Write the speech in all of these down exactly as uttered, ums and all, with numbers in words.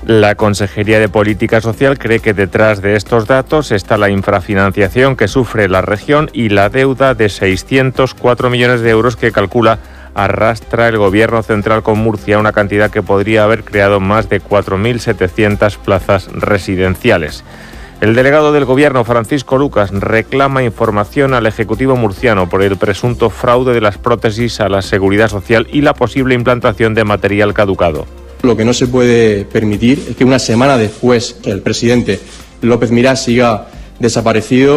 La Consejería de Política Social cree que detrás de estos datos está la infrafinanciación que sufre la región y la deuda de seiscientos cuatro millones de euros que calcula arrastra el Gobierno central con Murcia, una cantidad que podría haber creado más de cuatro mil setecientas plazas residenciales. El delegado del Gobierno, Francisco Lucas, reclama información al Ejecutivo murciano por el presunto fraude de las prótesis a la Seguridad Social y la posible implantación de material caducado. Lo que no se puede permitir es que una semana después que el presidente López Miras siga desaparecido.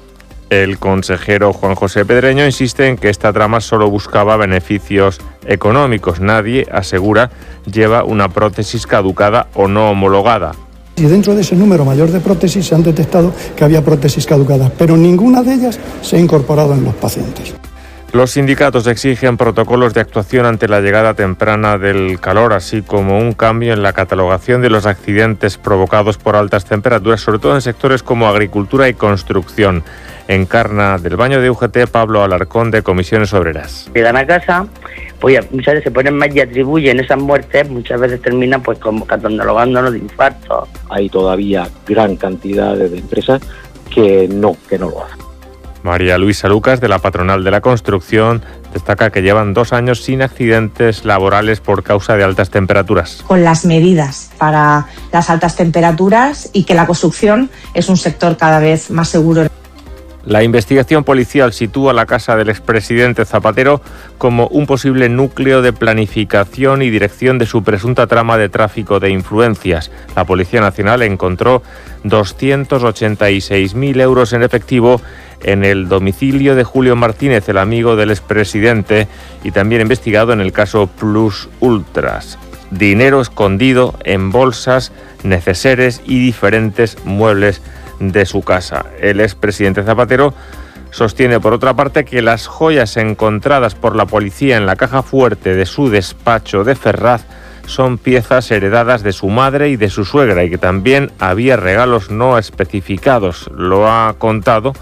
El consejero Juan José Pedreño insiste en que esta trama solo buscaba beneficios económicos. Nadie, asegura, lleva una prótesis caducada o no homologada. Y dentro de ese número mayor de prótesis se han detectado que había prótesis caducadas, pero ninguna de ellas se ha incorporado en los pacientes. Los sindicatos exigen protocolos de actuación ante la llegada temprana del calor, así como un cambio en la catalogación de los accidentes provocados por altas temperaturas, sobre todo en sectores como agricultura y construcción. Encarna del Baño de U G T Pablo Alarcón, de Comisiones Obreras. Llegan a casa, pues muchas veces se ponen mal y atribuyen esas muertes, muchas veces terminan pues como catalogándonos de infartos. Hay todavía gran cantidad de empresas que no, que no lo hacen. María Luisa Lucas, de la Patronal de la Construcción, destaca que llevan dos años sin accidentes laborales por causa de altas temperaturas. Con las medidas para las altas temperaturas y que la construcción es un sector cada vez más seguro. La investigación policial sitúa la casa del expresidente Zapatero como un posible núcleo de planificación y dirección de su presunta trama de tráfico de influencias. La Policía Nacional encontró doscientos ochenta y seis mil euros en efectivo en el domicilio de Julio Martínez, el amigo del expresidente, y también investigado en el caso Plus Ultras. Dinero escondido en bolsas, neceseres y diferentes muebles de su casa. El expresidente Zapatero sostiene, por otra parte, que las joyas encontradas por la policía en la caja fuerte de su despacho de Ferraz son piezas heredadas de su madre y de su suegra, y que también había regalos no especificados. Lo ha contado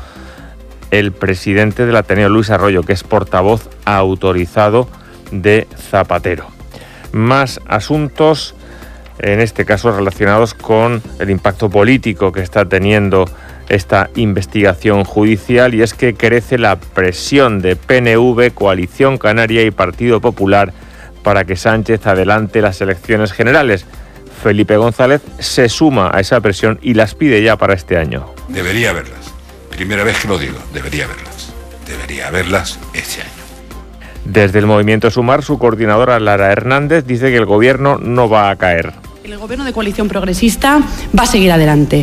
el presidente del Ateneo, Luis Arroyo, que es portavoz autorizado de Zapatero. Más asuntos, en este caso relacionados con el impacto político que está teniendo esta investigación judicial, y es que crece la presión de P N V, Coalición Canaria y Partido Popular para que Sánchez adelante las elecciones generales. Felipe González se suma a esa presión y las pide ya para este año. Debería haberlas. Primera vez que lo digo, debería haberlas. Debería haberlas este año. Desde el Movimiento Sumar, su coordinadora Lara Hernández dice que el gobierno no va a caer. El gobierno de coalición progresista va a seguir adelante.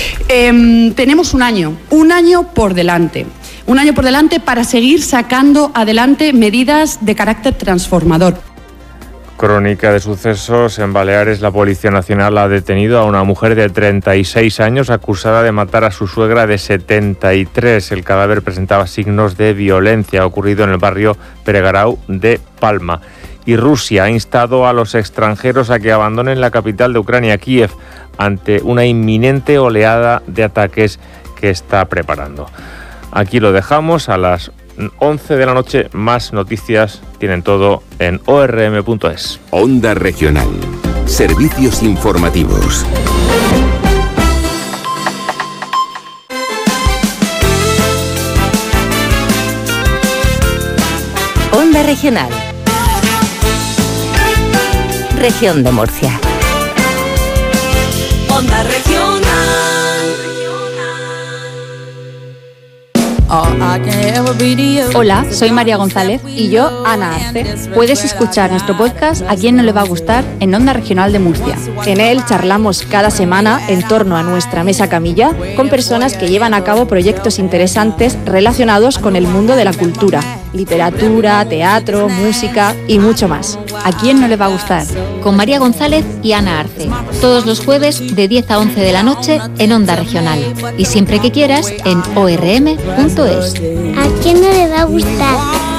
Eh, tenemos un año, un año por delante. Un año por delante para seguir sacando adelante medidas de carácter transformador. Crónica de sucesos. En Baleares, la Policía Nacional ha detenido a una mujer de treinta y seis años acusada de matar a su suegra de setenta y tres. El cadáver presentaba signos de violencia, ocurrido en el barrio Peregarau de Palma. Y Rusia ha instado a los extranjeros a que abandonen la capital de Ucrania, Kiev, ante una inminente oleada de ataques que está preparando. Aquí lo dejamos. A las once de la noche, más noticias. Tienen todo en o r m punto es. Onda Regional. Servicios informativos. Onda Regional. Región de Murcia. Onda Regional. Hola, soy María González y yo, Ana Arce. Puedes escuchar nuestro podcast A Quién No Le Va a Gustar en Onda Regional de Murcia. En él charlamos cada semana en torno a nuestra mesa camilla con personas que llevan a cabo proyectos interesantes relacionados con el mundo de la cultura, literatura, teatro, música y mucho más. ¿A quién no le va a gustar? Con María González y Ana Arce. Todos los jueves de diez a once de la noche en Onda Regional. Y siempre que quieras en o r m punto es. ¿A quién no le va a gustar?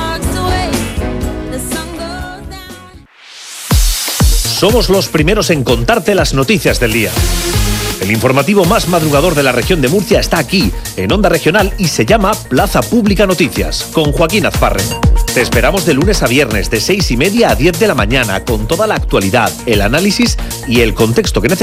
Somos los primeros en contarte las noticias del día. El informativo más madrugador de la región de Murcia está aquí, en Onda Regional, y se llama Plaza Pública Noticias, con Joaquín Azparre. Te esperamos de lunes a viernes, de seis y media a diez de la mañana, con toda la actualidad, el análisis y el contexto que necesitas